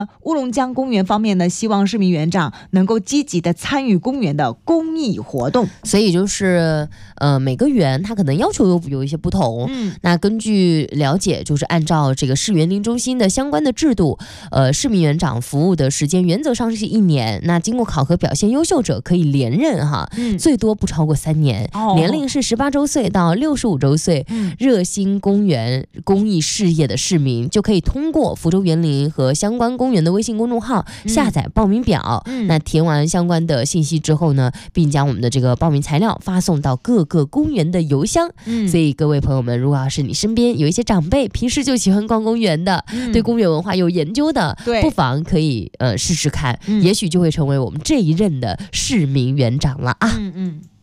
乌龙江公园方面呢，希望市民园长能够积极的参与公园的公益活动。 所以就是每个园它可能要求有一些不同。那根据了解，就是按照这个市园林中心的相关的制度，市民园长服务的时间原则上是1年。那经过考核表现优秀者可以连任哈，最多不超过3年。年龄是18周岁到65周岁，热心公园公益事业的市民就可以通过福州园林和相关公园的微信公众号下载报名表。那填完相关的信息之后呢，并将我们的这个报名材料发送到各个公园的邮箱。所以各位朋友们，如果要是你身边有一些长辈平时就喜欢逛公园的，对公园文化有研究的，不妨可以试试看，也许就会成为我们这一任的市民园长了啊。